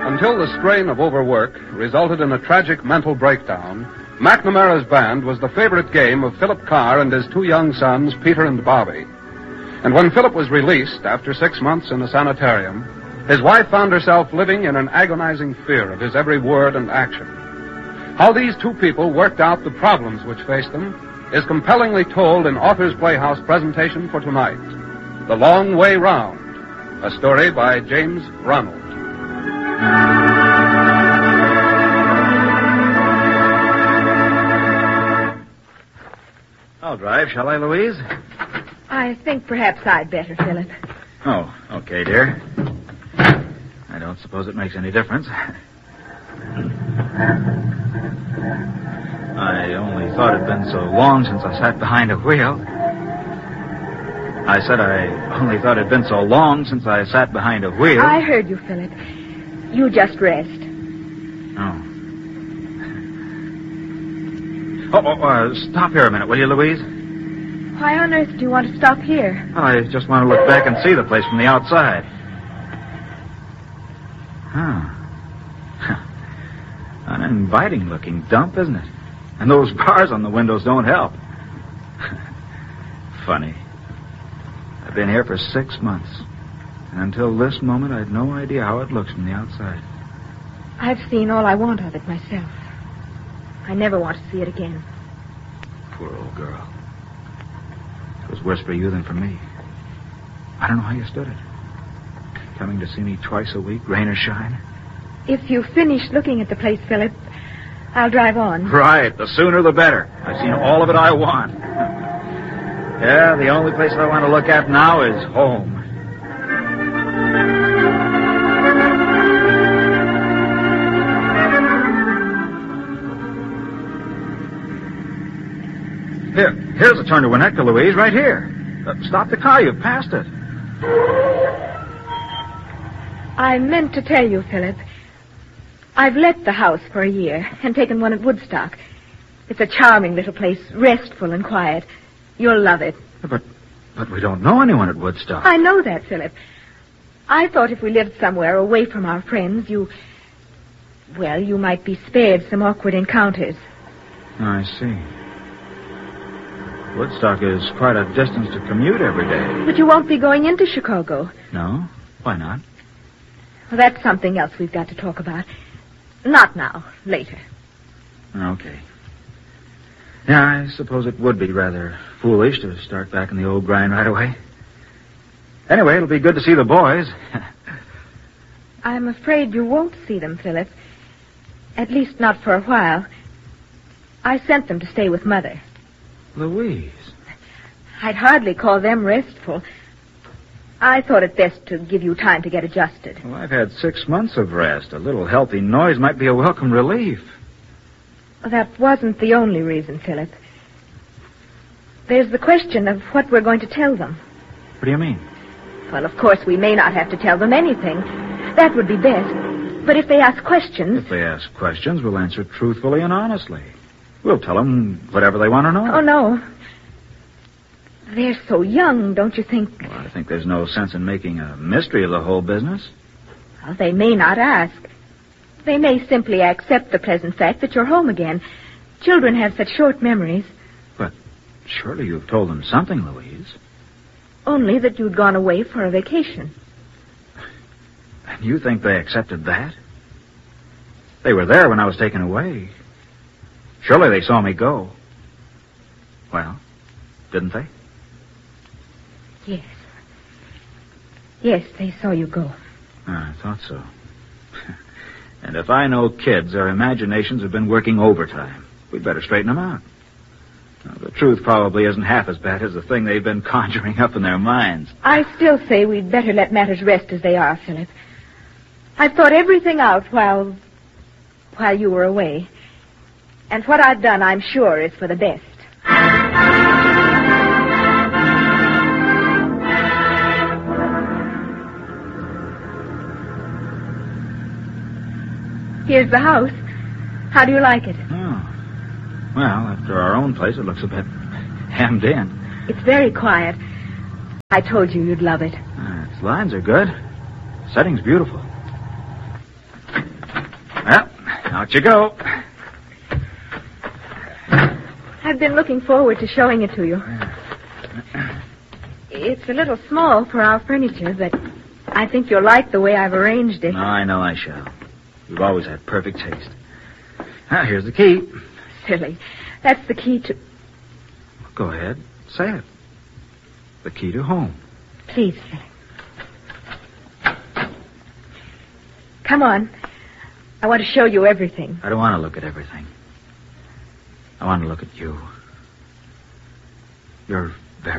Until the strain of overwork resulted in a tragic mental breakdown, McNamara's Band was the favorite game of Philip Carr and his two young sons, Peter and Bobby. And when Philip was released after 6 months in a sanitarium, his wife found herself living in an agonizing fear of his every word and action. How these two people worked out the problems which faced them is compellingly told in Author's Playhouse presentation for tonight, The Long Way Round, a story by James Ronald. I'll drive, shall I, Louise? I think perhaps I'd better, Philip. Oh, okay, dear. I don't suppose it makes any difference. I only thought it'd been so long since I sat behind a wheel. I said I only thought it'd been so long since I sat behind a wheel. I heard you, Philip. You just rest. Stop here a minute, will you, Louise? Why on earth do you want to stop here? I just want to look back and see the place from the outside. An inviting-looking dump, isn't it? And those bars on the windows don't help. Funny. I've been here for 6 months. And until this moment, I had no idea how it looks from the outside. I've seen all I want of it myself. I never want to see it again. Poor old girl. It was worse for you than for me. I don't know how you stood it. Coming to see me twice a week, rain or shine. If you finish looking at the place, Philip, I'll drive on. Right. The sooner the better. I've seen all of it I want. Yeah, the only place I want to look at now is home. Here's a turn to Winnetka, Louise, right here. Stop the car. You've passed it. I meant to tell you, Philip. I've let the house for a year and taken one at Woodstock. It's a charming little place, restful and quiet. You'll love it. But we don't know anyone at Woodstock. I know that, Philip. I thought if we lived somewhere away from our friends, you might be spared some awkward encounters. I see. Woodstock is quite a distance to commute every day. But you won't be going into Chicago. No? Why not? Well, that's something else we've got to talk about. Not now. Later. Okay. Yeah, I suppose it would be rather foolish to start back in the old grind right away. Anyway, it'll be good to see the boys. I'm afraid you won't see them, Philip. At least not for a while. I sent them to stay with Mother. Louise. I'd hardly call them restful. I thought it best to give you time to get adjusted. Well, I've had 6 months of rest. A little healthy noise might be a welcome relief. Well, that wasn't the only reason, Philip. There's the question of what we're going to tell them. What do you mean? Well, of course, we may not have to tell them anything. That would be best. But if they ask questions... If they ask questions, we'll answer truthfully and honestly. We'll tell them whatever they want to know. Oh, no. They're so young, don't you think? Well, I think there's no sense in making a mystery of the whole business. Well, they may not ask. They may simply accept the present fact that you're home again. Children have such short memories. But surely you've told them something, Louise. Only that you'd gone away for a vacation. And you think they accepted that? They were there when I was taken away. Surely they saw me go. Well, didn't they? Yes. Yes, they saw you go. I thought so. And if I know kids, their imaginations have been working overtime. We'd better straighten them out. Now, the truth probably isn't half as bad as the thing they've been conjuring up in their minds. I still say we'd better let matters rest as they are, Philip. I've thought everything out while you were away. And what I've done, I'm sure, is for the best. Here's the house. How do you like it? Oh. Well, after our own place, it looks a bit hemmed in. It's very quiet. I told you you'd love it. Its lines are good. Setting's beautiful. Out you go. I've been looking forward to showing it to you. It's a little small for our furniture, but I think you'll like the way I've arranged it. No, I know I shall. You've always had perfect taste. Now, here's the key. Silly. That's the key to... Go ahead. Say it. The key to home. Please, Philip. Come on. I want to show you everything. I don't want to look at everything. I want to look at you. You're